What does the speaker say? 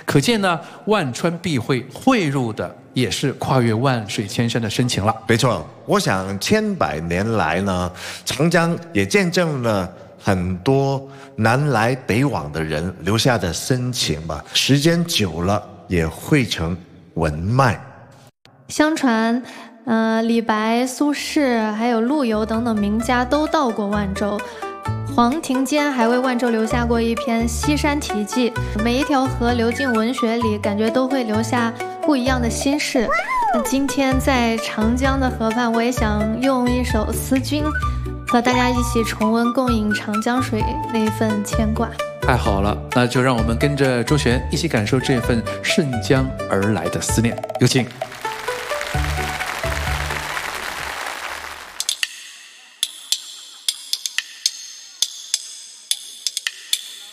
可见呢，万川必会汇入的也是跨越万水千山的深情了。 没错，我想千百年来呢，长江也见证了很多南来北往的人留下的深情吧，时间久了也汇成文脉。 相传，李白、苏轼还有陆游等等名家都到过万州。黄庭坚还为万州留下过一篇《西山题记》，每一条河流进文学里，感觉都会留下不一样的心事。那今天在长江的河畔，我也想用一首《思君》，和大家一起重温共饮长江水那份牵挂。 太好了，那就让我们跟着周璇一起感受这份顺江而来的思念。有请。